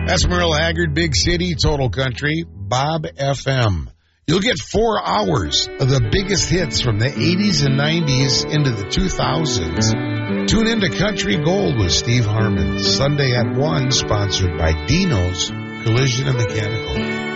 That's Merle Haggard, Big City, Total Country, Bob FM. You'll get 4 hours of the biggest hits from the 80s and 90s into the 2000s. Tune into Country Gold with Steve Harmon, Sunday at 1, sponsored by Dino's Collision and Mechanical.